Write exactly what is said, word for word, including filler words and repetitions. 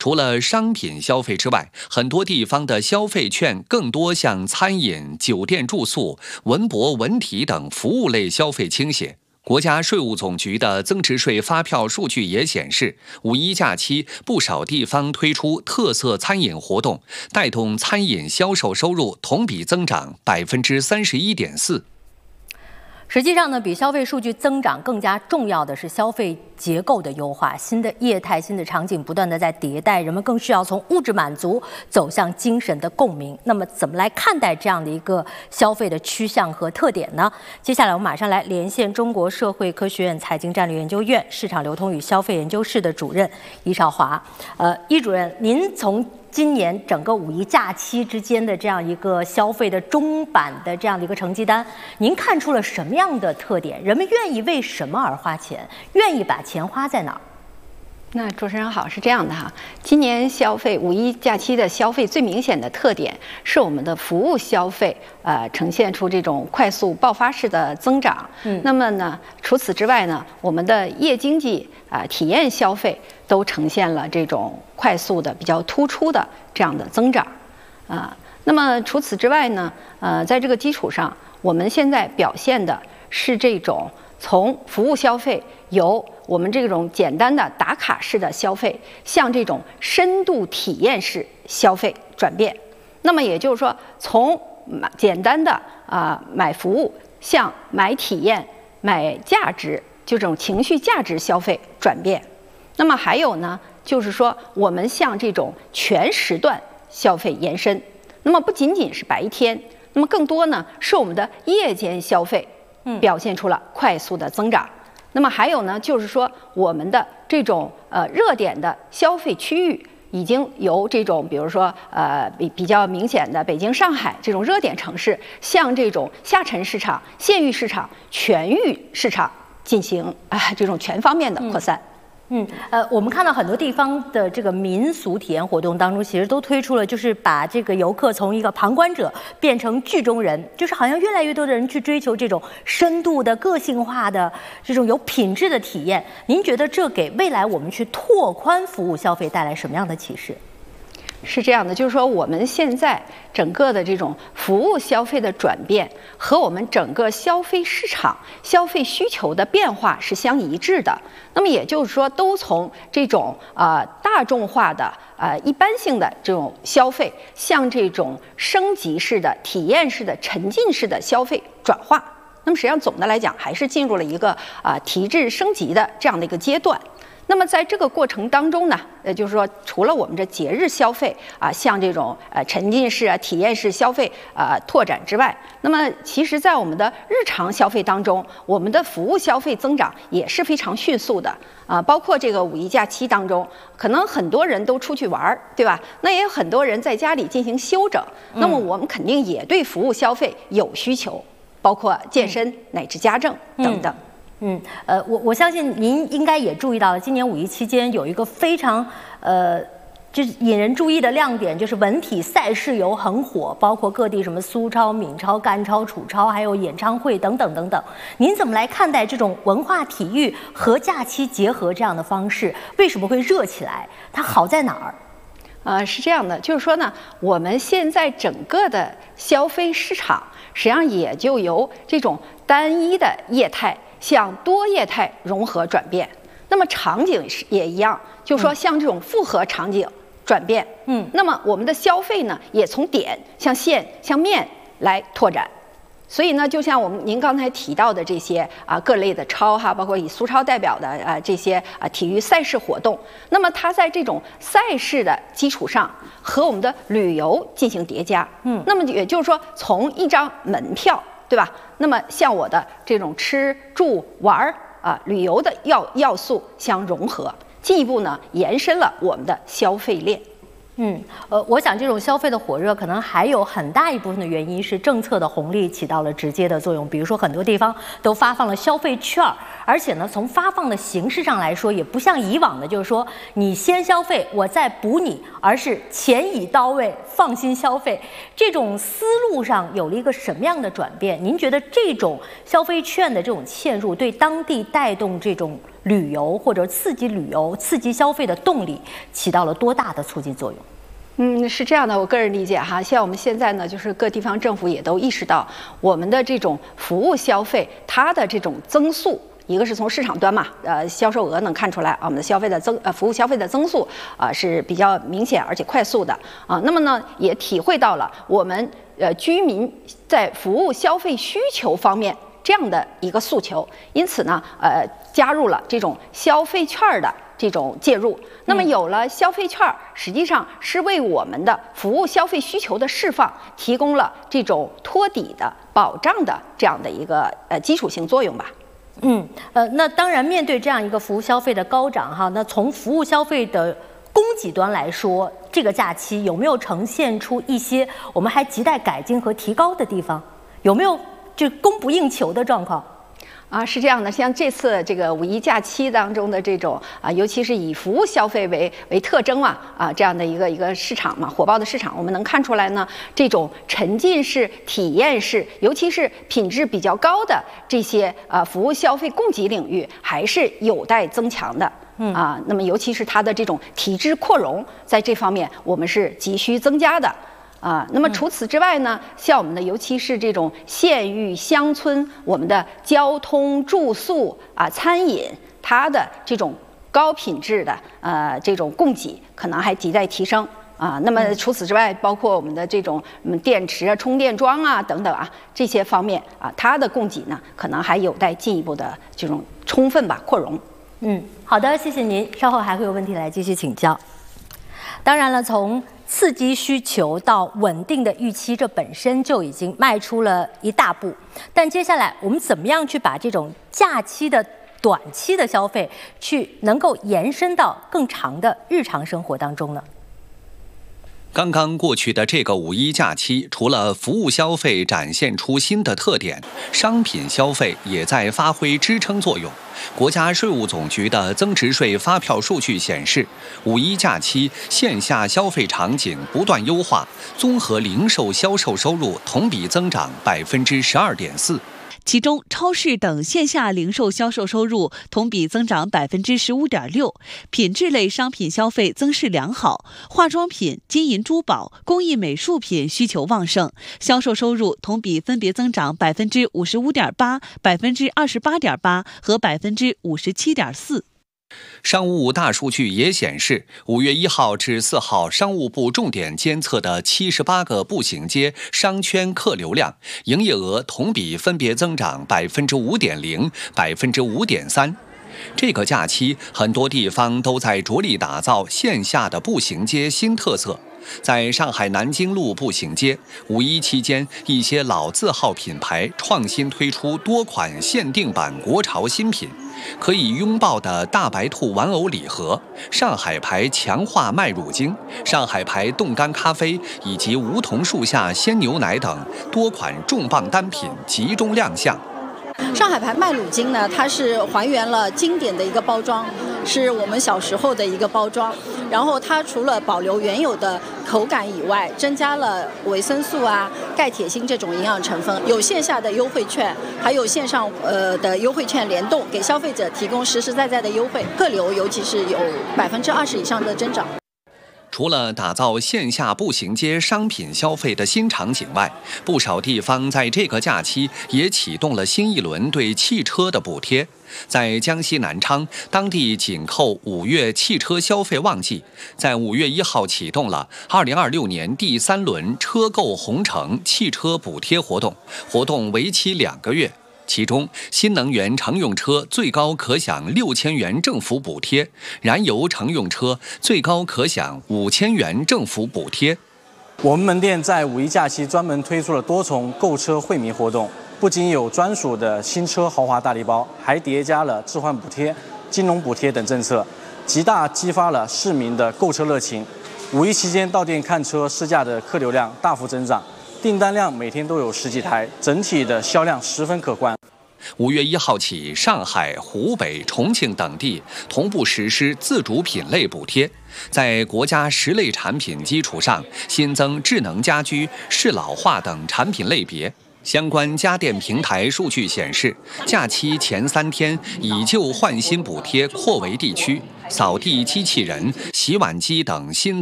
除了商品消费之外，很多地方的消费券更多向餐饮、酒店住宿、文博文体等服务类消费倾斜。国家税务总局的增值税发票数据也显示，五一假期不少地方推出特色餐饮活动，带动餐饮销售收入同比增长百分之三十一点四。 实际上呢，比消费数据增长更加重要的是消费结构的优化，新的业态、新的场景不断的在迭代，人们更需要从物质满足走向精神的共鸣。那么，怎么来看待这样的一个消费的趋向和特点呢？接下来我们马上来连线中国社会科学院财经战略研究院市场流通与消费研究室的主任易少华。呃，易主任，您从今年整个五一假期之间的这样一个消费的中版的这样的一个成绩单，您看出了什么样的特点？人们愿意为什么而花钱？愿意把钱花在哪儿？ 那主持人好，是这样的哈，今年消费五一假期的消费最明显的特点是我们的服务消费，呃，呈现出这种快速爆发式的增长。嗯，那么呢，除此之外呢，我们的夜经济啊、呃、体验消费都呈现了这种快速的、比较突出的这样的增长。啊、呃，那么除此之外呢，呃，在这个基础上，我们现在表现的是这种从服务消费由我们这种简单的打卡式的消费，向这种深度体验式消费转变。那么也就是说，从简单的啊、呃、买服务，向买体验、买价值，就这种情绪价值消费转变。那么还有呢，就是说我们向这种全时段消费延伸。那么不仅仅是白天，那么更多呢是我们的夜间消费，表现出了快速的增长。那么还有呢，就是说我们的这种呃热点的消费区域，已经由这种比如说呃比比较明显的北京、上海这种热点城市，向这种下沉市场、县域市场、全域市场进行啊、呃、这种全方面的扩散。嗯嗯，呃，我们看到很多地方的这个民俗体验活动当中，其实都推出了，就是把这个游客从一个旁观者变成剧中人，就是好像越来越多的人去追求这种深度的、个性化的、这种有品质的体验。您觉得这给未来我们去拓宽服务消费带来什么样的启示？ 是这样的，就是说我们现在整个的这种服务消费的转变和我们整个消费市场消费需求的变化是相一致的。那么也就是说，都从这种呃大众化的呃一般性的这种消费，向这种升级式的、体验式的、沉浸式的消费转化。那么实际上总的来讲，还是进入了一个啊、呃、提质升级的这样的一个阶段。那么在这个过程当中呢，呃，就是说，除了我们这节日消费啊，像这种呃沉浸式啊、体验式消费啊拓展之外，那么其实，在我们的日常消费当中，我们的服务消费增长也是非常迅速的啊。包括这个五一假期当中，可能很多人都出去玩儿，对吧？那也有很多人在家里进行休整，那么我们肯定也对服务消费有需求，包括健身、嗯、乃至家政等等。嗯嗯，呃，我我相信您应该也注意到了，今年五一期间有一个非常呃，就是引人注意的亮点，就是文体赛事游很火，包括各地什么苏超、闽超、赣超、楚超，还有演唱会等等等等。您怎么来看待这种文化体育和假期结合这样的方式？为什么会热起来？它好在哪儿？ 呃，是这样的，就是说呢，我们现在整个的消费市场，实际上也就由这种单一的业态向多业态融合转变。那么场景也一样，就是说像这种复合场景转变。嗯，那么我们的消费呢，也从点向线向面来拓展。所以呢，就像我们您刚才提到的这些啊各类的超哈，包括以苏超代表的啊这些啊体育赛事活动，那么它在这种赛事的基础上和我们的旅游进行叠加，嗯，那么也就是说从一张门票，对吧？那么像我的这种吃住玩啊旅游的要要素相融合，进一步呢延伸了我们的消费链。 嗯，呃，我想这种消费的火热，可能还有很大一部分的原因是政策的红利起到了直接的作用。比如说，很多地方都发放了消费券，而且呢，从发放的形式上来说，也不像以往的，就是说你先消费，我再补你，而是钱已到位，放心消费。这种思路上有了一个什么样的转变？您觉得这种消费券的这种嵌入，对当地带动这种旅游或者刺激旅游、刺激消费的动力，起到了多大的促进作用？ 嗯，是这样的，我个人理解哈，像我们现在呢，就是各地方政府也都意识到，我们的这种服务消费，它的这种增速。一个是从市场端嘛，呃，销售额能看出来啊，我们的消费的增呃服务消费的增速啊、呃、是比较明显而且快速的啊。那么呢，也体会到了我们呃居民在服务消费需求方面这样的一个诉求，因此呢，呃，加入了这种消费券的这种介入。那么有了消费券，实际上是为我们的服务消费需求的释放提供了这种托底的保障的这样的一个呃基础性作用吧。 嗯，呃，那当然，面对这样一个服务消费的高涨哈，那从服务消费的供给端来说，这个假期有没有呈现出一些我们还亟待改进和提高的地方？有没有就供不应求的状况？ 啊，是这样的，像这次这个五一假期当中的这种啊，尤其是以服务消费为为特征嘛，啊，这样的一个一个市场嘛，火爆的市场，我们能看出来呢，这种沉浸式、体验式，尤其是品质比较高的这些啊服务消费供给领域，还是有待增强的。嗯啊，那么尤其是它的这种体制扩容，在这方面我们是急需增加的。啊，那么除此之外呢，像我们的尤其是这种县域乡村，我们的交通、住宿啊、餐饮，它的这种高品质的呃这种供给，可能还亟待提升啊。那么除此之外，包括我们的这种嗯电池啊、充电桩啊等等啊这些方面啊，它的供给呢，可能还有待进一步的这种充分吧扩容。 嗯，好的，谢谢您，稍后还会有问题来继续请教。当然了，从刺激需求到稳定的预期，这本身就已经迈出了一大步。但接下来，我们怎么样去把这种假期的短期的消费，去能够延伸到更长的日常生活当中呢？ 刚刚过去的这个五一假期，除了服务消费展现出新的特点，商品消费也在发挥支撑作用。国家税务总局的增值税发票数据显示，五一假期线下消费场景不断优化，综合零售销售收入同比增长百分之十二点四。 其中，超市等线下零售销售收入同比增长百分之十五点六，品质类商品消费增势良好，化妆品、金银珠宝、工艺美术品需求旺盛，销售收入同比分别增长百分之五十五点八、百分之二十八点八和百分之五十七点四。 商务大数据也显示，五月一号至四号，商务部重点监测的七十八个步行街商圈客流量、营业额同比分别增长百分之五点零、百分之五点三。这个假期，很多地方都在着力打造线下的步行街新特色。在上海南京路步行街，五一期间，一些老字号品牌创新推出多款限定版国潮新品，可以拥抱的大白兔玩偶礼盒、上海牌强化麦乳精、上海牌冻干咖啡以及梧桐树下鲜牛奶等多款重磅单品集中亮相。 上海牌麦乳精呢，它是还原了经典的一个包装，是我们小时候的一个包装。然后它除了保留原有的口感以外，增加了维生素啊、钙、铁、锌这种营养成分。有线下的优惠券，还有线上呃的优惠券联动，给消费者提供实实在在的优惠。客流尤其是有百分之二十以上的增长。 除了打造线下步行街商品消费的新场景外，不少地方在这个假期也启动了新一轮对汽车的补贴。在江西南昌，当地紧扣五月汽车消费旺季，在五月一号启动了二零二六年第三轮车购红城汽车补贴活动，活动为期两个月。其中，新能源乘用车最高可享六千元政府补贴，燃油乘用车最高可享五千元政府补贴。 我们门店在五一假期专门推出了多重购车惠民活动，不仅有专属的新车豪华大礼包，还叠加了置换补贴、金融补贴等政策，极大激发了市民的购车热情。五一期间到店看车试驾的客流量大幅增长，订单量每天都有十几台，整体的销量十分可观。 五月一号起，上海、湖北、重庆等地同步实施自主品类补贴，在国家十类产品基础上，新增智能家居、适老化等产品类别。 相关家电平台数据显示，假期前三天以旧换新补贴扩围地区，扫地机器人、洗碗机等新